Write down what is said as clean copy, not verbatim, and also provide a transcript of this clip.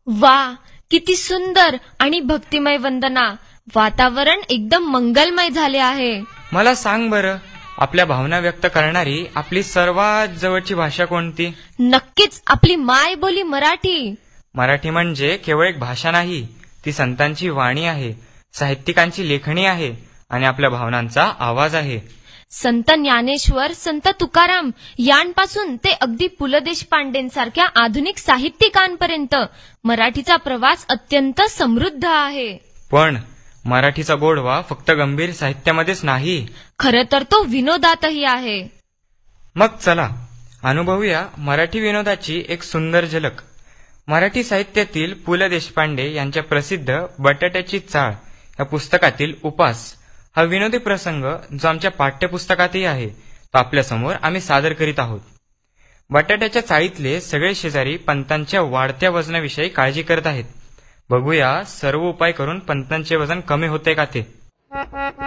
वा, किती सुंदर आणि भक्तिमय वंदना. वातावरण एकदम मंगलमय झाले आहे. मला सांग बरं, आपल्या भावना व्यक्त करणारी आपली सर्वात जवळची भाषा कोणती? नक्कीच आपली मायबोली मराठी. मराठी म्हणजे केवळ एक भाषा नाही, ती संतांची वाणी आहे, साहित्यिकांची लेखणी आहे आणि आपल्या भावनांचा आवाज आहे. संत ज्ञानेश्वर, संत तुकाराम यांपासून ते अगदी पु ल देशपांडेंसारख्या आधुनिक साहित्यिकांपर्यंत मराठीचा प्रवास अत्यंत समृद्ध आहे. पण मराठीचा गोडवा फक्त गंभीर साहित्यामध्येच नाही, खरं तर तो विनोदातही आहे. मग चला अनुभवूया मराठी विनोदाची एक सुंदर झलक. मराठी साहित्यातील पु ल देशपांडे यांच्या प्रसिद्ध बटाट्याची चाळ या पुस्तकातील उपास हा विनोदी प्रसंग जो आमच्या पाठ्यपुस्तकातही आहे तो आपल्यासमोर आम्ही सादर करीत आहोत. बटाट्याच्या चाळीतले सगळे शेजारी पंतांच्या वाढत्या वजनाविषयी काळजी करत आहेत. बघूया सर्व उपाय करून पंतांचे वजन कमी होते का ते.